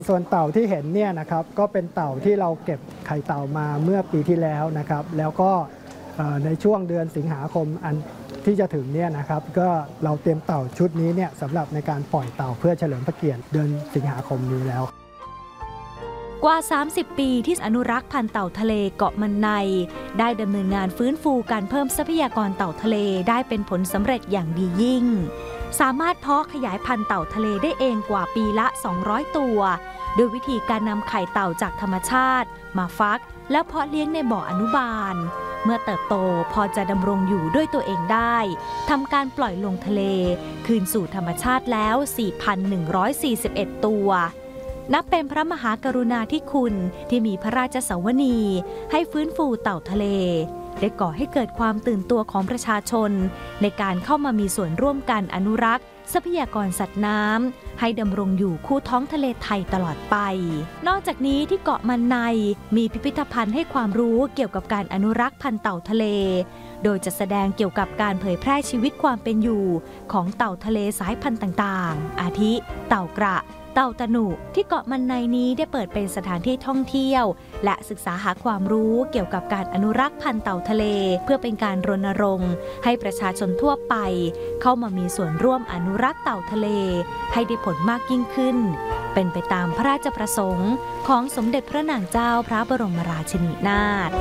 ส่วนเต่าที่เห็นเนี่ยนะครับก็เป็นเต่าที่เราเก็บไข่เต่ามาเมื่อปีที่แล้วนะครับแล้วก็ในช่วงเดือนสิงหาคมอันที่จะถึงเนี่ยนะครับก็เราเตรียมเต่าชุดนี้เนี่ยสำหรับในการปล่อยเต่าเพื่อเฉลิมพระเกียรติเดือนสิงหาคมนี้แล้วกว่า30ปีที่อนุรักษ์พันธุ์เต่าทะเลเกาะมันในได้ดำเนินงานฟื้นฟูการเพิ่มทรัพยากรเต่าทะเลได้เป็นผลสำเร็จอย่างดียิ่งสามารถเพาะขยายพันธุ์เต่าทะเลได้เองกว่าปีละ200ตัวโดยวิธีการนำไข่เต่าจากธรรมชาติมาฟักแล้วเพาะเลี้ยงในบ่ออนุบาลเมื่อเติบโตพอจะดำรงอยู่ด้วยตัวเองได้ทำการปล่อยลงทะเลคืนสู่ธรรมชาติแล้ว 4,141 ตัวนับเป็นพระมหากรุณาธิคุณที่มีพระราชสวนีให้ฟื้นฟูเต่าทะเลได้ก่อให้เกิดความตื่นตัวของประชาชนในการเข้ามามีส่วนร่วมกันอนุรักษ์ทรัพยากรสัตว์น้ำให้ดำรงอยู่คู่ท้องทะเลไทยตลอดไปนอกจากนี้ที่เกาะมันในมีพิพิธภัณฑ์ให้ความรู้เกี่ยวกับการอนุรักษ์พันธุ์เต่าทะเลโดยจะแสดงเกี่ยวกับการเผยแพร่ชีวิตความเป็นอยู่ของเต่าทะเลสายพันธุ์ต่างๆอาทิเต่ากระเต่าตะหนุที่เกาะมันในนี้ได้เปิดเป็นสถานที่ท่องเที่ยวและศึกษาหาความรู้เกี่ยวกับการอนุรักษ์พันธุ์เต่าทะเลเพื่อเป็นการรณรงค์ให้ประชาชนทั่วไปเข้ามามีส่วนร่วมอนุรักษ์เต่าทะเลให้ได้ผลมากยิ่งขึ้นเป็นไปตามพระราชประสงค์ของสมเด็จพระนางเจ้าพระบรมราชินีนาถ